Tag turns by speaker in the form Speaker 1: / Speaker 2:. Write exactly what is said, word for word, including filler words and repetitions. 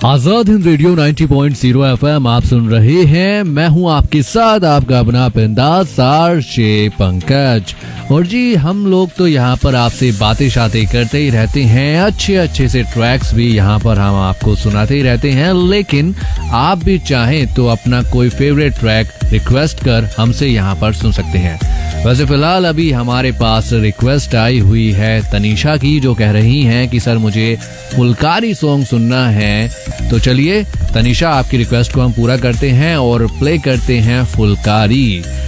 Speaker 1: Azad Hind radio नब्बे point zero FM आप सुन रहे हैं। मैं हूं आपके साथ आपका अपना पिंदास आरजे पंकज। और जी हम लोग तो यहाँ पर आपसे बातें शातें करते ही रहते हैं, अच्छे अच्छे से ट्रैक्स भी यहाँ पर हम आपको सुनाते ही रहते हैं। लेकिन आप भी चाहें तो अपना कोई फेवरेट ट्रैक रिक्वेस्ट कर हमसे यहाँ पर सुन सकते हैं। वैसे फिलहाल अभी हमारे पास रिक्वेस्ट आई हुई है तनीषा की, जो कह रही हैं कि सर मुझे फुलकारी सॉन्ग सुनना है। तो चलिए तनीषा, आपकी रिक्वेस्ट को हम पूरा करते हैं और प्ले करते हैं फुलकारी।